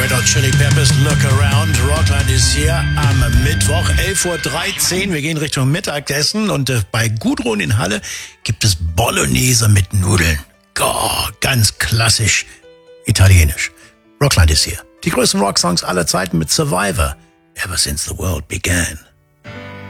Red Hot Chili Peppers, Look Around. Rockland ist hier am Mittwoch, 11.13 Uhr. Wir gehen Richtung Mittagessen und bei Gudrun in Halle gibt es Bolognese mit Nudeln. Oh, ganz klassisch italienisch. Rockland ist hier. Die größten Rocksongs aller Zeiten mit Survivor. Ever since the world began.